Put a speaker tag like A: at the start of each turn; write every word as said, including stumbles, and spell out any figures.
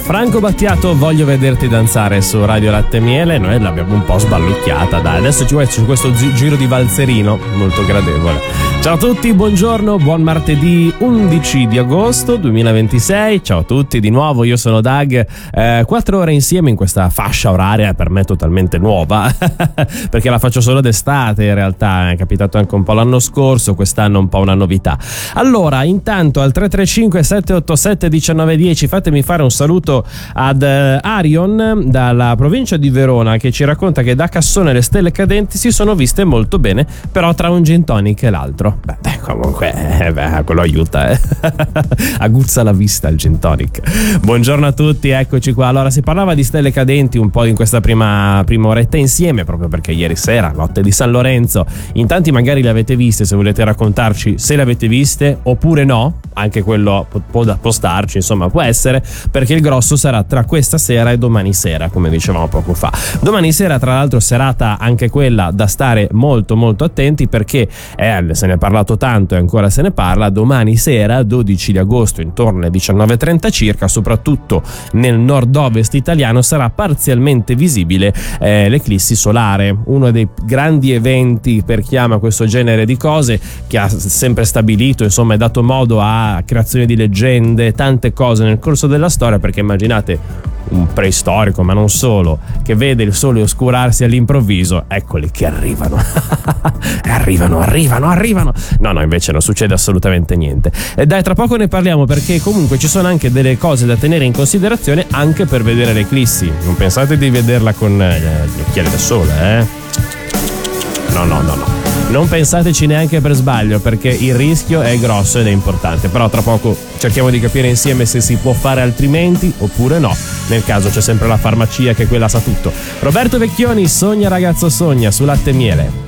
A: Franco Battiato, voglio vederti danzare su Radio Latte Miele. Noi l'abbiamo un po' sballucchiata, dai. Adesso ci vuoi su questo gi- giro di valzerino molto gradevole. Ciao a tutti, buongiorno, buon martedì undici di agosto duemilaventisei. Ciao a tutti di nuovo, io sono Doug. Eh, quattro ore insieme in questa fascia oraria per me totalmente nuova perché la faccio solo d'estate, in realtà è capitato anche un po' l'anno scorso, quest'anno un po' una novità. Allora, intanto al tre tre cinque sette otto sette uno nove uno zero fatemi fare un saluto ad uh, Arion dalla provincia di Verona, che ci racconta che da Cassone le stelle cadenti si sono viste molto bene, però tra un gin tonic e l'altro. Beh, beh comunque eh, beh, quello aiuta, eh. Aguzza la vista il gin tonic. Buongiorno a tutti, eccoci qua. Allora, si parlava di stelle cadenti un po' in questa prima, prima oretta insieme, proprio perché ieri sera, notte di San Lorenzo, in tanti magari le avete viste. Se volete raccontarci se le avete viste oppure no, anche quello può postarci, insomma, può essere, perché il grosso sarà tra questa sera e domani sera, come dicevamo poco fa. Domani sera, tra l'altro, serata anche quella da stare molto molto attenti, perché eh, se ne è parlato tanto e ancora se ne parla. Domani sera, dodici di agosto, intorno alle diciannove e trenta circa, soprattutto nel nord-ovest italiano, sarà parzialmente visibile eh, l'eclissi solare, uno dei grandi eventi per chi ama questo genere di cose, che ha sempre stabilito, insomma, è dato modo a creazione di leggende, tante cose nel corso della storia, perché immaginate un preistorico, ma non solo, che vede il sole oscurarsi all'improvviso, eccoli che arrivano arrivano, arrivano, arrivano no, no, invece non succede assolutamente niente. E dai, tra poco ne parliamo, perché comunque ci sono anche delle cose da tenere in considerazione anche per vedere l'eclissi. Non pensate di vederla con gli occhiali da sole, eh? No, no, no, no. Non pensateci neanche per sbaglio, perché il rischio è grosso ed è importante. Però tra poco cerchiamo di capire insieme se si può fare altrimenti oppure no. Nel caso c'è sempre la farmacia, che quella sa tutto. Roberto Vecchioni, Sogna ragazzo sogna, su Latte Miele.